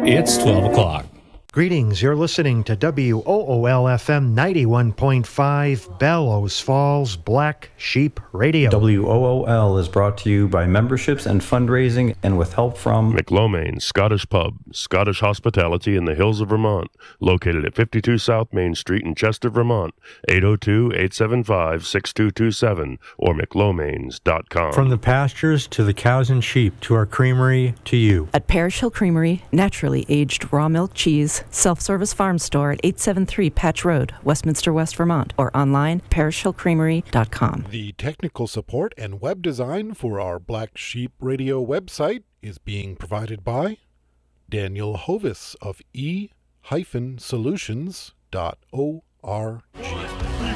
It's 12 o'clock. Greetings, you're listening to WOOL-FM 91.5 Bellows Falls Black Sheep Radio. WOOL is brought to you by memberships and fundraising and with help from McLomaine Scottish Pub, Scottish hospitality in the hills of Vermont, located at 52 South Main Street in Chester, Vermont, 802-875-6227 or mclomaines.com. From the pastures to the cows and sheep to our creamery to you. At Parish Hill Creamery, naturally aged raw milk cheese, self-service farm store at 873 Patch Road, Westminster, West Vermont, or online, parishhillcreamery.com. The technical support and web design for our Black Sheep Radio website is being provided by Daniel Hovis of e-solutions.org.